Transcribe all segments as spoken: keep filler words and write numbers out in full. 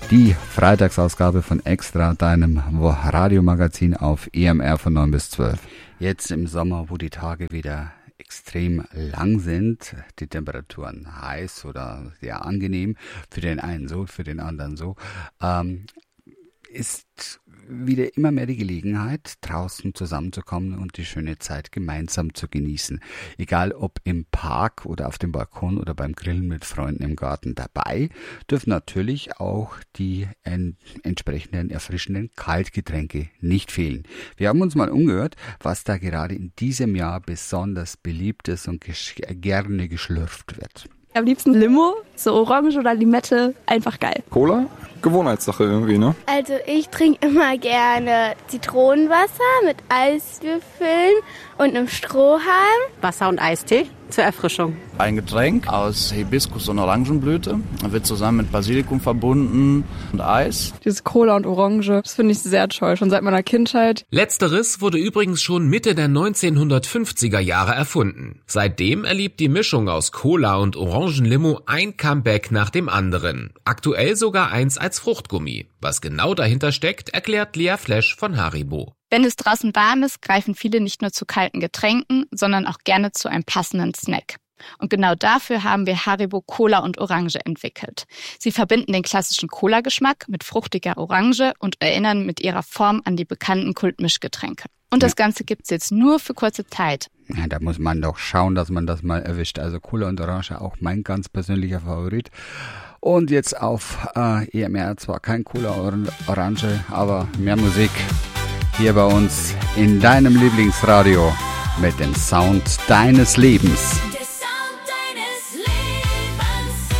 Die Freitagsausgabe von Extra, deinem Radiomagazin auf E M R von neun bis zwölf. Jetzt im Sommer, wo die Tage wieder extrem lang sind, die Temperaturen heiß oder sehr angenehm, für den einen so, für den anderen so, ähm, ist wieder immer mehr die Gelegenheit, draußen zusammenzukommen und die schöne Zeit gemeinsam zu genießen. Egal ob im Park oder auf dem Balkon oder beim Grillen mit Freunden im Garten. Dabei dürfen natürlich auch die en- entsprechenden erfrischenden Kaltgetränke nicht fehlen. Wir haben uns mal umgehört, was da gerade in diesem Jahr besonders beliebt ist und gesch- gerne geschlürft wird. Am liebsten Limo, so Orange oder Limette, einfach geil. Cola? Gewohnheitssache irgendwie, ne? Also ich trinke immer gerne Zitronenwasser mit Eiswürfeln und einem Strohhalm. Wasser und Eistee zur Erfrischung. Ein Getränk aus Hibiskus und Orangenblüte. Das wird zusammen mit Basilikum verbunden und Eis. Dieses Cola und Orange, das finde ich sehr toll, schon seit meiner Kindheit. Letzteres wurde übrigens schon Mitte der neunzehnhundertfünfziger Jahre erfunden. Seitdem erlebt die Mischung aus Cola und Orangenlimo ein Comeback nach dem anderen. Aktuell sogar eins als Fruchtgummi. Was genau dahinter steckt, erklärt Lea Flesch von Haribo. Wenn es draußen warm ist, greifen viele nicht nur zu kalten Getränken, sondern auch gerne zu einem passenden Snack. Und genau dafür haben wir Haribo Cola und Orange entwickelt. Sie verbinden den klassischen Cola-Geschmack mit fruchtiger Orange und erinnern mit ihrer Form an die bekannten Kultmischgetränke. Und das Ganze gibt's jetzt nur für kurze Zeit. Ja, da muss man doch schauen, dass man das mal erwischt. Also Cola und Orange, auch mein ganz persönlicher Favorit. Und jetzt auf äh, E M R zwar kein Cola und Orange, aber mehr Musik hier bei uns in deinem Lieblingsradio mit dem Sound deines Lebens. Der Sound deines Lebens.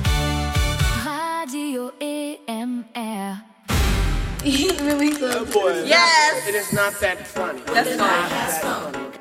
Radio E M R. He's really so oh boy. Yes. It is not that funny. That's fine. That's fine.